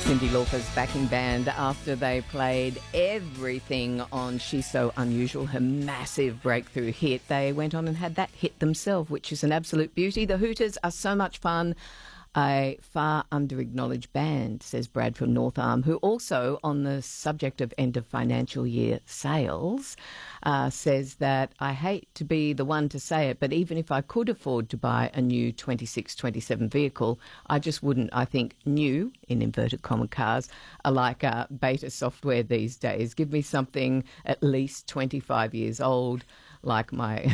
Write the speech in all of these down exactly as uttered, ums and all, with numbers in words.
Cyndi Lauper's backing band after they played everything on She's So Unusual, her massive breakthrough hit. They went on and had that hit themselves, which is an absolute beauty. The Hooters are so much fun. A far under-acknowledged band, says Brad from North Arm, who also, on the subject of end of financial year sales, uh, says that I hate to be the one to say it, but even if I could afford to buy a new twenty-six, twenty-seven vehicle, I just wouldn't. I think new, in inverted comma, cars are like uh, beta software these days. Give me something at least twenty-five years old, like my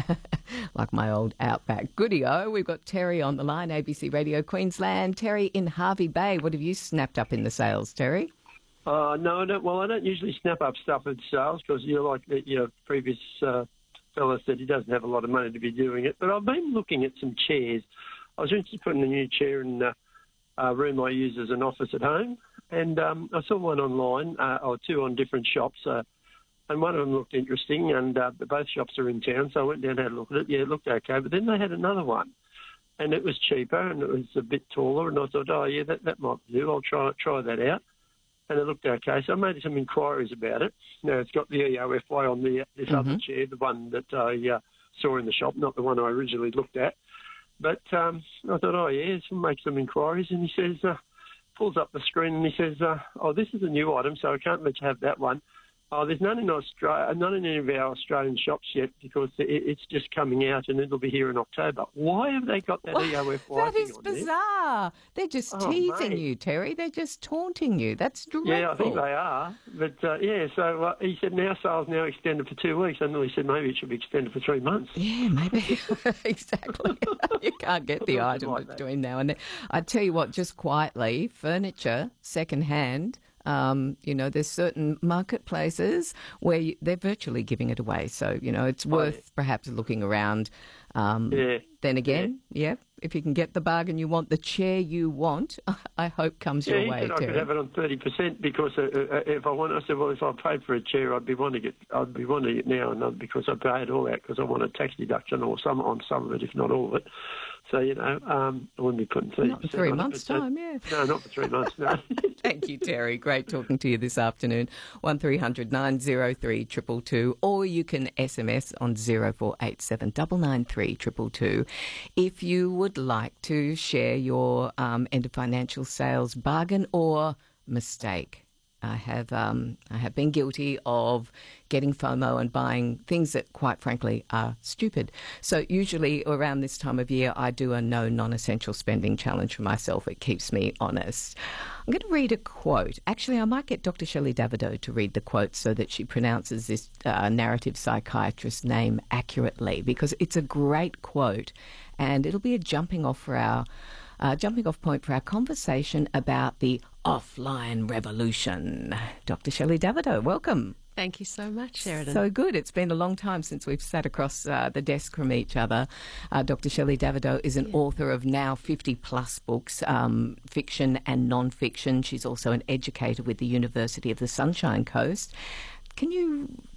like my old Outback. Goody-o, we've got Terry on the line, A B C Radio Queensland. Terry in Hervey Bay, what have you snapped up in the sales, Terry? Uh, no, I don't, well, I don't usually snap up stuff at sales because you're like the, your previous uh, fella said, he doesn't have a lot of money to be doing it. But I've been looking at some chairs. I was interested in putting a new chair in the uh, room I use as an office at home, and um, I saw one online, uh, or two on different shops, uh, and one of them looked interesting, and uh, both shops are in town, so I went down and had a look at it. Yeah, it looked okay, but then they had another one, and it was cheaper, and it was a bit taller, and I thought, oh, yeah, that, that might do. I'll try try that out. And it looked okay, so I made some inquiries about it. Now, it's got the E O F Y on the this mm-hmm. other chair, the one that I uh, saw in the shop, not the one I originally looked at. But um, I thought, oh, yeah, so make some inquiries, and he says, uh, pulls up the screen, and he says, uh, oh, this is a new item, so I can't let you have that one. Oh, there's none in Australia, none in any of our Australian shops yet because it, it's just coming out and it'll be here in October. Why have they got that E O F Y That is bizarre. There? They're just oh, teasing mate. you, Terry. They're just taunting you. That's dreadful. Yeah, I think they are. But, uh, yeah, so uh, he said now sales now extended for two weeks. And he said maybe it should be extended for three months. Yeah, maybe. Exactly. You can't get the item like between now and then. I tell you what, just quietly, furniture, second-hand, Um, you know, there's certain marketplaces where you, they're virtually giving it away. So, you know, it's worth oh, yeah. perhaps looking around. Um, yeah. Then again, yeah. yeah, if you can get the bargain you want, the chair you want, I hope comes yeah, your way, Terry. I could have it on thirty percent because uh, uh, if I want, I said, well, if I paid for a chair, I'd be wanting it. I'd be wanting it now, and not because I pay it all out because I want a tax deduction or some on some of it, if not all of it. So you know, um, I wouldn't be putting thirty percent. Not for three on months' it, but, time, yeah. No, not for three months. No. Thank you, Terry. Great talking to you this afternoon. One three hundred nine zero three two two two, or you can S M S on zero four eight seven nine nine three two two two. If you would like to share your um, end of financial sales bargain or mistake. I have um, I have been guilty of getting FOMO and buying things that, quite frankly, are stupid. So usually around this time of year, I do a no non-essential spending challenge for myself. It keeps me honest. I'm going to read a quote. Actually, I might get Doctor Shelley Davidow to read the quote so that she pronounces this uh, narrative psychiatrist's name accurately, because it's a great quote and it'll be a jumping off for our uh, jumping off point for our conversation about the offline revolution. Doctor Shelley Davidow, welcome. Thank you so much, Sheridan. So good. It's been a long time since we've sat across uh, the desk from each other. Uh, Doctor Shelley Davidow is an yeah. author of now fifty plus books, um, fiction and non-fiction. She's also an educator with the University of the Sunshine Coast. Can you